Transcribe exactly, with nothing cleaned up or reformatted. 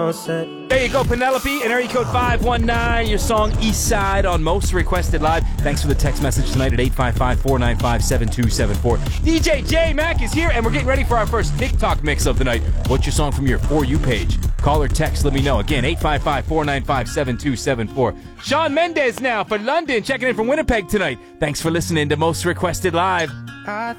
There you go, Penelope, and area code five one nine, your song East Side on Most Requested Live. Thanks for the text message tonight at eight five five, four nine five, seven two seven four. D J J Mac is here, and we're getting ready for our first TikTok mix of the night. What's your song from your For You page? Call or text, let me know. Again, eight five five, four nine five, seven two seven four. Shawn Mendes now for London, checking in from Winnipeg tonight. Thanks for listening to Most Requested Live. I